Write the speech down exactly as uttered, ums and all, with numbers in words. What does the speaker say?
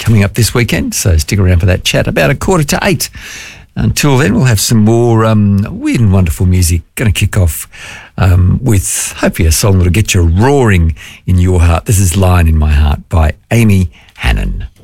coming up this weekend, so stick around for that chat about a quarter to eight. Until then, we'll have some more um, weird and wonderful music. Going to kick off um, with hopefully a song that'll get you roaring in your heart. This is Lion in My Heart by Amy Hannon.